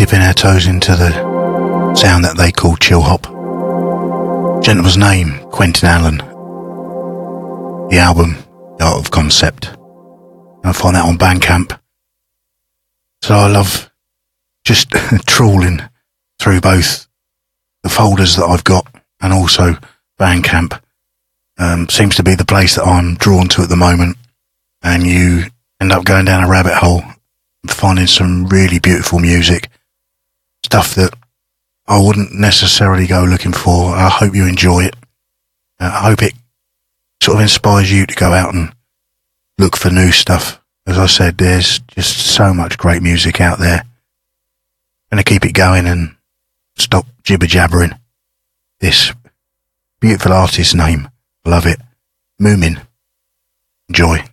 dipping our toes into the sound that they call chill hop. Gentleman's name, Quentin Allen. The album, The Art of Concept. You'll find that on Bandcamp. So I love just trawling through both the folders that I've got and also Bandcamp. Seems to be the place that I'm drawn to at the moment, and you end up going down a rabbit hole and finding some really beautiful music, stuff that I wouldn't necessarily go looking for. I hope you enjoy it. I hope it sort of inspires you to go out and look for new stuff. As I said, there's just so much great music out there. I'm going to keep it going and stop jibber-jabbering. This beautiful artist's name, love it, Moomin. Enjoy.